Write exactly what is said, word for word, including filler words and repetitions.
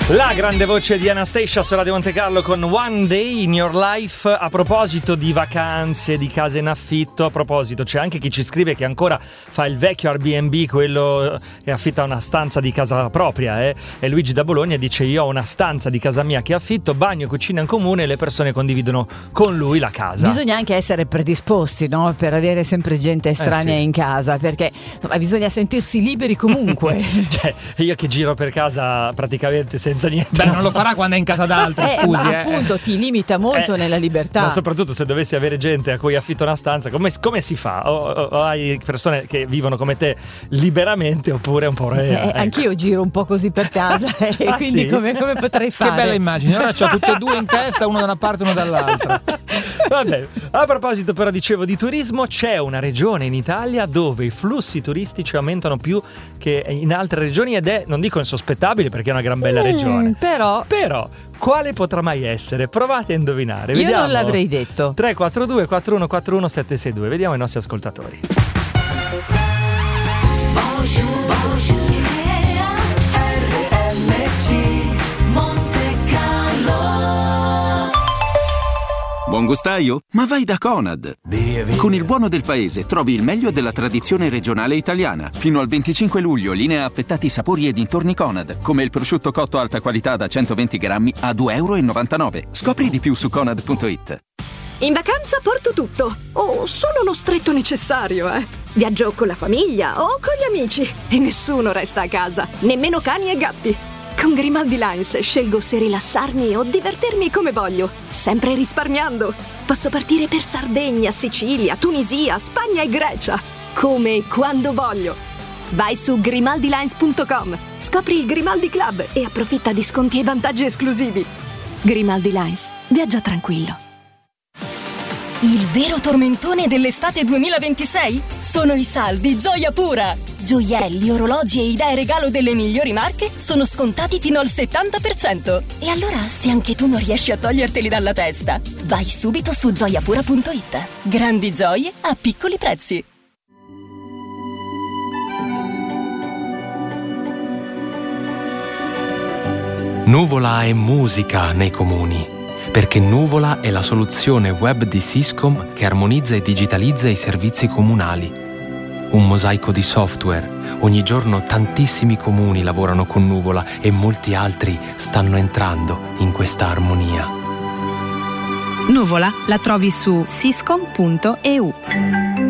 La grande voce di Anastacia su Radio Monte Carlo con One Day in Your Life. A proposito di vacanze, di case in affitto, a proposito c'è anche chi ci scrive che ancora fa il vecchio Airbnb, quello che affitta una stanza di casa propria, eh? E Luigi da Bologna dice: io ho una stanza di casa mia che affitto, bagno e cucina in comune e le persone condividono con lui la casa. Bisogna anche essere predisposti, no? Per avere sempre gente estranea eh sì. in casa, perché insomma, bisogna sentirsi liberi comunque. Cioè, io che giro per casa praticamente senza niente. Beh, non lo farà quando è in casa d'altri, eh, scusi. ma eh. appunto ti limita molto Eh, nella libertà. Ma soprattutto se dovessi avere gente a cui affitto una stanza, come, come si fa? O, o, o hai persone che vivono come te liberamente oppure un po' Eh, rea, ecco. Anch'io giro un po' così per casa e Ah, quindi sì? come, come potrei fare? Che bella immagine. Ora c'ho tutte e due in testa, uno da una parte e uno dall'altra. Vabbè, a proposito però dicevo di turismo, c'è una regione in Italia dove i flussi turistici aumentano più che in altre regioni ed è, non dico insospettabile perché è una gran bella Mm, regione, però però quale potrà mai essere? Provate a indovinare. io Vediamo. non l'avrei detto. tre quattro due quattro uno quattro uno sette sei due. Vediamo i nostri ascoltatori. Buon gustaio? Ma vai da Conad! Con il buono del paese trovi il meglio della tradizione regionale italiana. Fino al venticinque luglio linea affettati sapori e dintorni Conad, come il prosciutto cotto alta qualità da centoventi grammi a due e novantanove euro. Scopri di più su conad punto it. In vacanza porto tutto, o solo lo stretto necessario, eh. Viaggio con la famiglia o con gli amici e nessuno resta a casa, nemmeno cani e gatti. Con Grimaldi Lines scelgo se rilassarmi o divertirmi come voglio, sempre risparmiando. Posso partire per Sardegna, Sicilia, Tunisia, Spagna e Grecia, come e quando voglio. Vai su grimaldi lines punto com, scopri il Grimaldi Club e approfitta di sconti e vantaggi esclusivi. Grimaldi Lines, viaggia tranquillo. Il vero tormentone dell'estate duemilaventisei? Sono i saldi Gioia Pura! Gioielli, orologi e idee regalo delle migliori marche sono scontati fino al settanta per cento. E allora, se anche tu non riesci a toglierteli dalla testa, vai subito su gioia pura punto it. Grandi gioie a piccoli prezzi. Nuvola è musica nei comuni, perché Nuvola è la soluzione web di Syscom che armonizza e digitalizza i servizi comunali. Un mosaico di software. Ogni giorno tantissimi comuni lavorano con Nuvola e molti altri stanno entrando in questa armonia. Nuvola la trovi su syscom punto e u.